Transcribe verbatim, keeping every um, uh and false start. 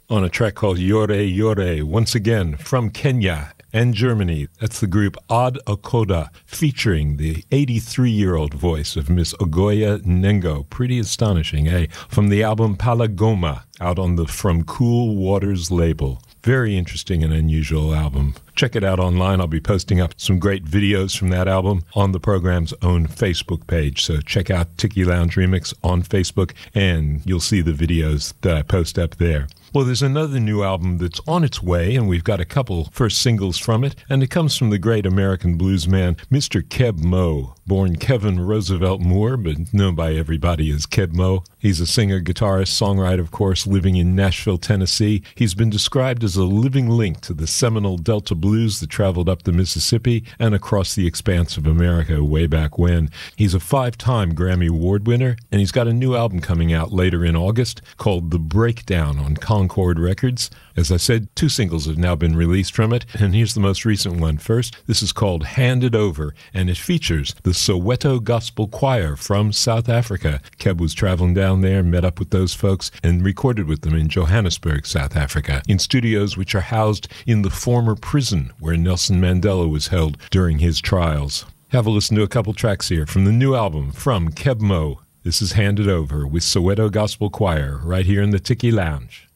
on a track called Yore Yore, once again from Kenya and Germany. That's the group Ad Okoda, featuring the eighty-three-year-old voice of Miss Ogoya Nengo. Pretty astonishing, eh? From the album Palagoma, out on the From Cool Waters label. Very interesting and unusual album. Check it out online. I'll be posting up some great videos from that album on the program's own Facebook page. So check out Tiki Lounge Remix on Facebook, and you'll see the videos that I post up there. Well, there's another new album that's on its way, and we've got a couple first singles from it, and it comes from the great American blues man, Mister Keb Mo, born Kevin Roosevelt Moore, but known by everybody as Keb Mo. He's a singer, guitarist, songwriter, of course, living in Nashville, Tennessee. He's been described as a living link to the seminal Delta blues that traveled up the Mississippi and across the expanse of America way back when. He's a five-time Grammy Award winner, and he's got a new album coming out later in August called The Breakdown on Concord Records. As I said, two singles have now been released from it, and here's the most recent one first. This is called Hand It Over, and it features the Soweto Gospel Choir from South Africa. Keb was traveling down there, met up with those folks, and recorded with them in Johannesburg, South Africa, in studios which are housed in the former prison where Nelson Mandela was held during his trials. Have a listen to a couple tracks here from the new album from Keb Mo. This is Hand It Over with Soweto Gospel Choir right here in the Tiki Lounge.